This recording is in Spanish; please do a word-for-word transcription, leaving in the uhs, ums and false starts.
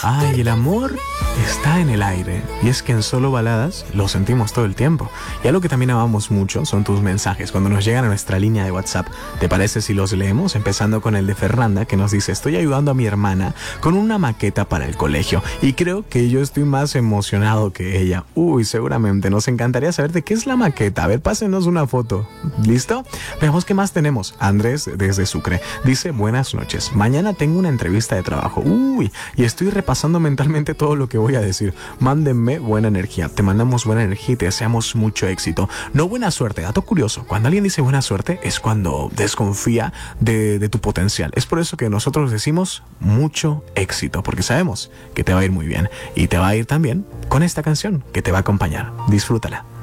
Ay, el amor está en el aire. Y es que en Solo Baladas lo sentimos todo el tiempo. Y algo que también amamos mucho son tus mensajes cuando nos llegan a nuestra línea de WhatsApp. ¿Te parece si los leemos? Empezando con el de Fernanda, que nos dice: estoy ayudando a mi hermana con una maqueta para el colegio y creo que yo estoy más emocionado que ella. Uy, seguramente nos encantaría saber de qué es la maqueta. A ver, pásenos una foto. ¿Listo? Veamos qué más tenemos. Andrés desde Sucre dice: buenas noches, mañana tengo una entrevista de trabajo. Uy, y estoy repasando mentalmente todo lo que voy a decir. Mándenme buena energía. Te mandamos buena energía y te deseamos mucho éxito. No buena suerte. Dato curioso, cuando alguien dice buena suerte es cuando desconfía de, de tu potencial. Es por eso que nosotros decimos mucho éxito, porque sabemos que te va a ir muy bien y te va a ir también con esta canción que te va a acompañar. Disfrútala.